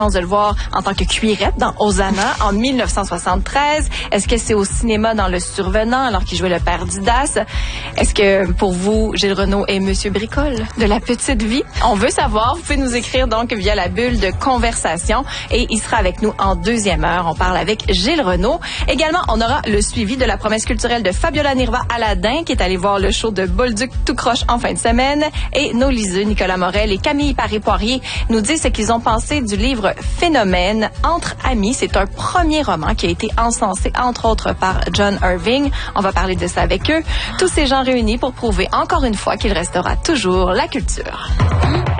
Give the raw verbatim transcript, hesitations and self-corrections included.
de le voir en tant que cuirette dans Hosanna en mille neuf cent soixante-treize. Est-ce que c'est au cinéma dans Le Survenant alors qu'il jouait le père Didas? Est-ce que pour vous, Gilles Renaud est Monsieur Bricole de La Petite Vie? On veut savoir. Vous pouvez nous écrire donc via la bulle de conversation et il sera avec nous en deuxième heure. On parle avec Gilles Renaud. Également, on aura le suivi de la promesse culturelle de Fabiola Nirva Aladin qui est allée voir le show de Bolduc tout croche en fin de semaine et nos liseux Nicolas Morel et Camille Paré-Poirier nous disent ce qu'ils ont pensé du livre Phénomène entre amis. C'est un premier roman qui a été encensé entre autres par John Irving. On va parler de ça avec eux. Tous ces gens réunis pour prouver encore une fois qu'il restera toujours la culture.